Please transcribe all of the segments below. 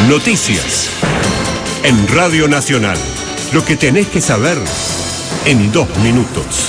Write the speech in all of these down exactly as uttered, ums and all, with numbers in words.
Noticias. En Radio Nacional. Lo que tenés que saber en dos minutos.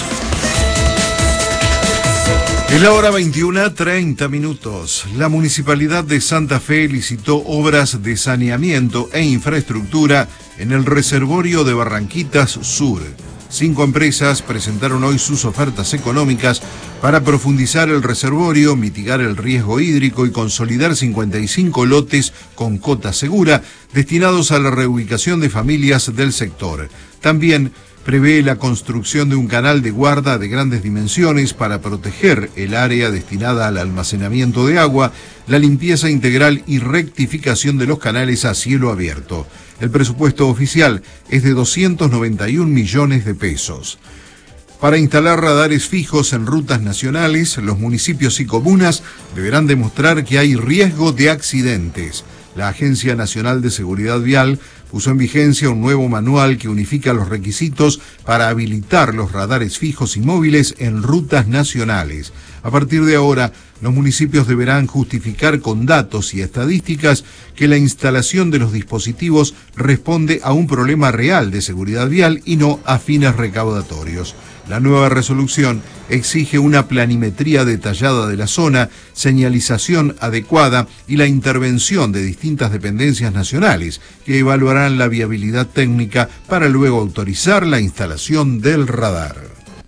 Es la hora veintiuna, treinta minutos. La Municipalidad de Santa Fe licitó obras de saneamiento e infraestructura en el reservorio de Barranquitas Sur. Cinco empresas presentaron hoy sus ofertas económicas para profundizar el reservorio, mitigar el riesgo hídrico y consolidar cincuenta y cinco lotes con cota segura destinados a la reubicación de familias del sector. También prevé la construcción de un canal de guarda de grandes dimensiones para proteger el área destinada al almacenamiento de agua, la limpieza integral y rectificación de los canales a cielo abierto. El presupuesto oficial es de doscientos noventa y un millones de pesos. Para instalar radares fijos en rutas nacionales, los municipios y comunas deberán demostrar que hay riesgo de accidentes. La Agencia Nacional de Seguridad Vial puso en vigencia un nuevo manual que unifica los requisitos para habilitar los radares fijos y móviles en rutas nacionales. A partir de ahora, los municipios deberán justificar con datos y estadísticas que la instalación de los dispositivos responde a un problema real de seguridad vial y no a fines recaudatorios. La nueva resolución exige una planimetría detallada de la zona, señalización adecuada y la intervención de distintas dependencias nacionales que evaluarán la viabilidad técnica para luego autorizar la instalación del radar.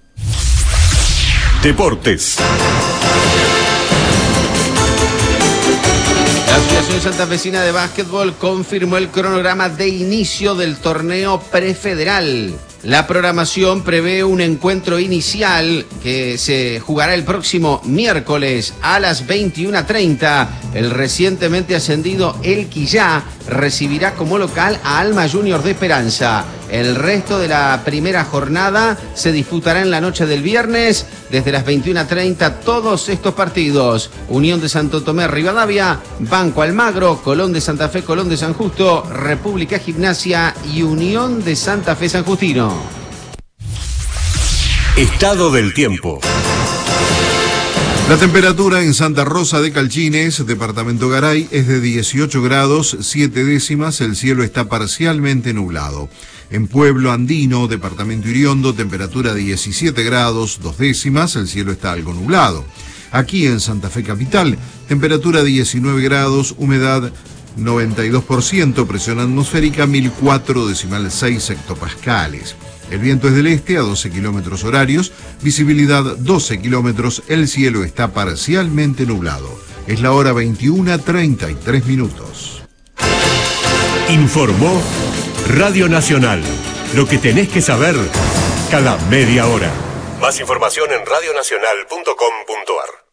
Deportes. La Asociación Santafesina de Básquetbol confirmó el cronograma de inicio del torneo prefederal. La programación prevé un encuentro inicial que se jugará el próximo miércoles a las veintiuna treinta. El recientemente ascendido El Quillá recibirá como local a Alma Junior de Esperanza. El resto de la primera jornada se disputará en la noche del viernes desde las veintiuna treinta todos estos partidos. Unión de Santo Tomé Rivadavia, Banco Almagro, Colón de Santa Fe, Colón de San Justo, República Gimnasia y Unión de Santa Fe San Justino. Estado del tiempo. La temperatura en Santa Rosa de Calchines, departamento Garay, es de dieciocho grados, siete décimas, el cielo está parcialmente nublado. En Pueblo Andino, departamento Iriondo, temperatura diecisiete grados, dos décimas, el cielo está algo nublado. Aquí en Santa Fe Capital, temperatura diecinueve grados, humedad noventa y dos por ciento, presión atmosférica mil cuatro decimal seis hectopascales. El viento es del este a doce kilómetros horarios, visibilidad doce kilómetros, el cielo está parcialmente nublado. Es la hora veintiuna, treinta y tres minutos. Informó Radio Nacional. Lo que tenés que saber cada media hora. Más información en radionacional punto com punto ar.